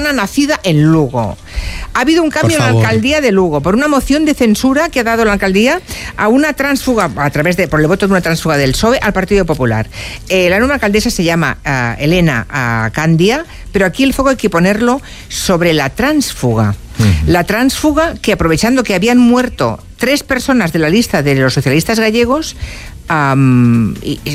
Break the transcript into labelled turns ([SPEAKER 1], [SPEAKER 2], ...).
[SPEAKER 1] persona nacida en Lugo. Ha habido un cambio en la alcaldía de Lugo por una moción de censura que ha dado la alcaldía a una tránsfuga, por el voto de una tránsfuga del PSOE al Partido Popular. La nueva alcaldesa se llama Elena Candia, pero aquí el foco hay que ponerlo sobre la tránsfuga. La tránsfuga que, aprovechando que habían muerto 3 personas de la lista de los socialistas gallegos,